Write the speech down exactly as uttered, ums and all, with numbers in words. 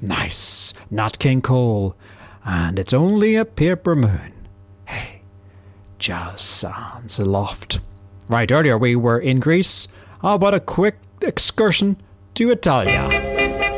Nice. Nat King Cole. And it's only a paper moon. Hey, jazz sounds aloft. Right, earlier we were in Greece. How about a quick excursion to Italia?